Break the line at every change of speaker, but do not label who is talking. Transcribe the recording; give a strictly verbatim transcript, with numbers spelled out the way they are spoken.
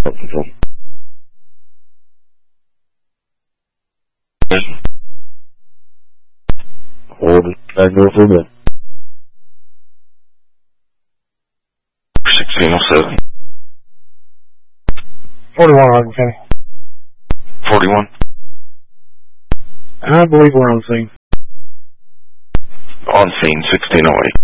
Control. Hold it back there for a minute. sixteen oh seven.
forty-one, Arden County.
forty-one.
I believe we're on scene.
On scene, sixteen oh eight.